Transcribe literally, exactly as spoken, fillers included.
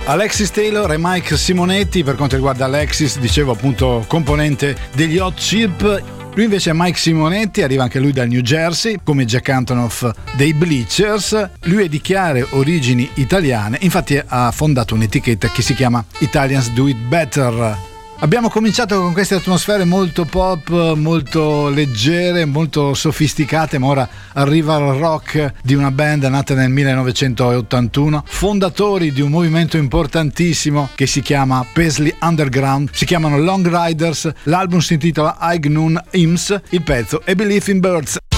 Alexis Taylor e Mike Simonetti. Per quanto riguarda Alexis, dicevo appunto componente degli Hot Chip. Lui invece è Mike Simonetti, arriva anche lui dal New Jersey, come Jack Antonoff dei Bleachers. Lui è di chiare origini italiane, infatti ha fondato un'etichetta che si chiama Italians Do It Better. Abbiamo cominciato con queste atmosfere molto pop, molto leggere, molto sofisticate, ma ora arriva il rock di una band nata nel millenovecentottantuno, fondatori di un movimento importantissimo che si chiama Paisley Underground, si chiamano Long Riders, l'album si intitola High Noon Hymns, il pezzo è Believe in Birds.